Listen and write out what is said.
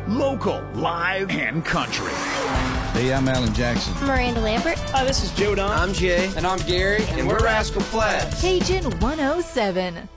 Local, live, and country. Hey, I'm Alan Jackson. Miranda Lambert. Hi, this is Joe Don. I'm Jay. And I'm Gary. And we're Rascal Flatts. Cajun 107.